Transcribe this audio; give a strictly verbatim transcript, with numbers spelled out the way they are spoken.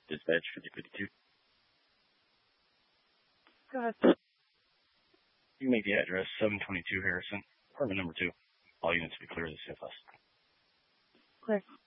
Dispatch fifty fifty-two. Go ahead. You can make the address seven twenty-two Harrison, apartment number two. All units will be clear of the C F S. Clear.